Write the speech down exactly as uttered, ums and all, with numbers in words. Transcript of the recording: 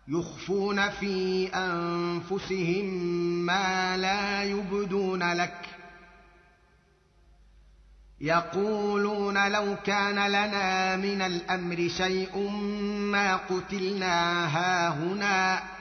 يخفون في أنفسهم ما لا يبدون لك يقولون لو كان لنا من الأمر شيء ما قتلنا هاهنا